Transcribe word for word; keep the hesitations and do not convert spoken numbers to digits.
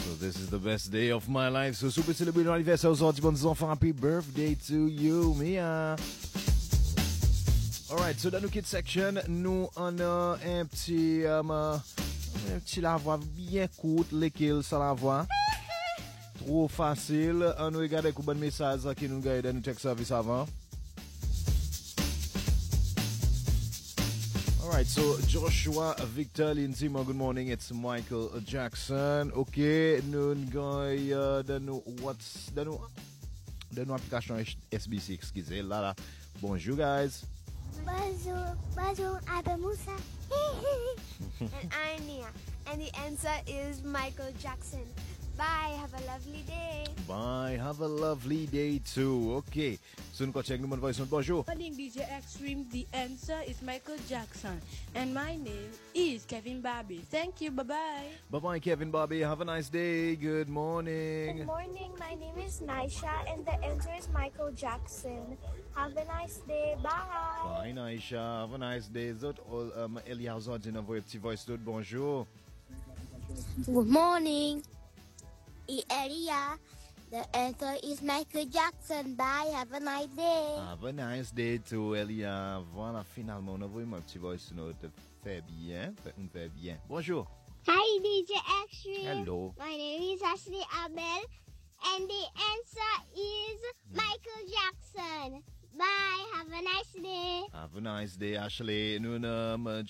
So this is the best day of my life. So super célébrer l'anniversaire aujourd'hui, bons enfants. Happy birthday to you, Mia. Alright, so dans nos kids section, nous on a un petit, um, uh, un petit lavoie bien court, lequel ça lavoie. Trop facile. On nous regarde un bon message qui nous gagne dans nos tech service avant. Alright, so Joshua Victor Lindsay, good morning. It's Michael Jackson. Okay, nous gagne dans nos what's dans nos dans nos applications S B C, excusez là là. Bonjour guys. Bonjour, bonjour, I'm Musa. And I'm Nia. And the answer is Michael Jackson. Bye, have a lovely day. Bye, have a lovely day too. Okay, so nous check nous voice note. Bonjour. Morning D J Extreme. The answer is Michael Jackson. And my name is Kevin Bobby. Thank you, bye-bye. Bye-bye Kevin Bobby. Have a nice day. Good morning. Good morning, my name is Naisha and the answer is Michael Jackson. Have a nice day, bye. Bye Naisha. Have a nice day. Zot all um Elia Zod in envoyer petit voice note. Bonjour. Good morning. E Elia. The answer is Michael Jackson. Bye. Have a nice day. Have a nice day too, Elia. Voilà, finalement, on a envoyé mon petit voice note. Fait bien. Fait, on fait bien. Bonjour. Hi, D J Extreme. Hello. My name is Ashley Abel and the answer is Michael Jackson. Bye. Have a nice day. Have a nice day, Ashley. Nous, um,